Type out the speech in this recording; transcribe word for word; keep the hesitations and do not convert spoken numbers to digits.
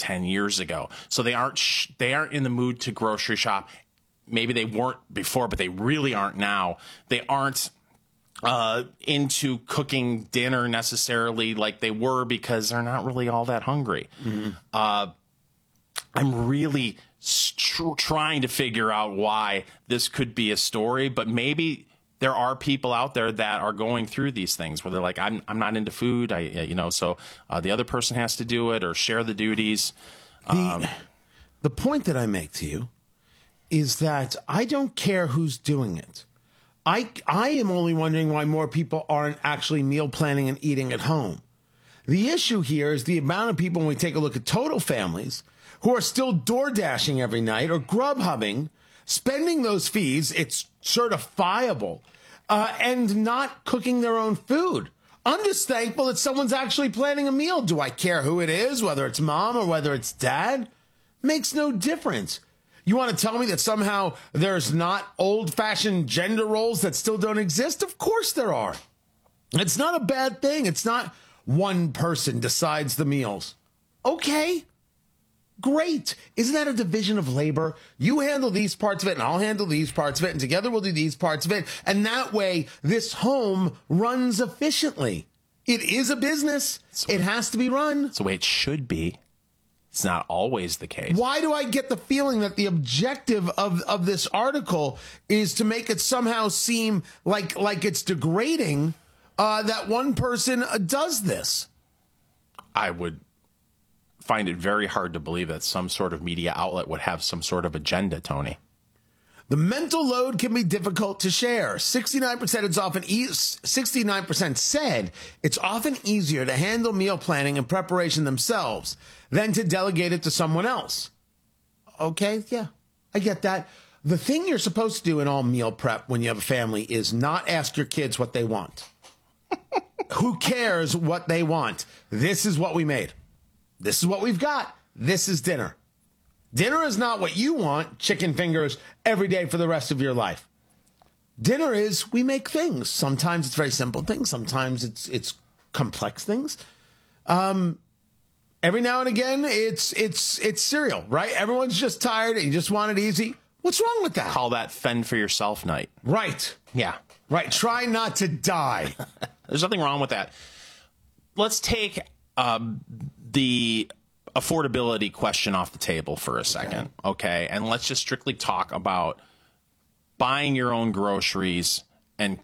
ten years ago. So they aren't sh- they aren't in the mood to grocery shop. Maybe they weren't before, but they really aren't now. They aren't uh, into cooking dinner necessarily like they were because they're not really all that hungry. Mm-hmm. Uh, I'm really tr- trying to figure out why this could be a story, but maybe there are people out there that are going through these things where they're like, I'm I'm not into food, I you know, so uh, the other person has to do it or share the duties. Um, the, the point that I make to you is that I don't care who's doing it. I I am only wondering why more people aren't actually meal planning and eating at home. The issue here is the amount of people, when we take a look at total families, who are still door dashing every night or Grubhubbing, spending those fees, it's certifiable, uh, and not cooking their own food. I'm just thankful that someone's actually planning a meal. Do I care who it is, whether it's mom or whether it's dad? Makes no difference. You want to tell me that somehow there's not old-fashioned gender roles that still don't exist? Of course there are. It's not a bad thing. It's not one person decides the meals. Okay. Great. Isn't that a division of labor? You handle these parts of it and I'll handle these parts of it and together we'll do these parts of it. And that way this home runs efficiently. It is a business. It has to be run. It's the way it should be. It's not always the case. Why do I get the feeling that the objective of, of this article is to make it somehow seem like, like it's degrading uh, that one person uh, does this? I would find it very hard to believe that some sort of media outlet would have some sort of agenda, Tony. The mental load can be difficult to share. sixty-nine percent it's often e- sixty-nine percent said it's often easier to handle meal planning and preparation themselves than to delegate it to someone else. Okay, yeah, I get that. The thing you're supposed to do in all meal prep when you have a family is not ask your kids what they want. Who cares what they want? This is what we made. This is what we've got. This is dinner. Dinner is not what you want, chicken fingers, every day for the rest of your life. Dinner is we make things. Sometimes it's very simple things. Sometimes it's it's complex things. Um, every now and again, it's it's it's cereal, right? Everyone's just tired and you just want it easy. What's wrong with that? Call that fend for yourself night. Right. Yeah. Right. Try not to die. There's nothing wrong with that. Let's take um, the affordability question off the table for a second, okay? okay? And let's just strictly talk about buying your own groceries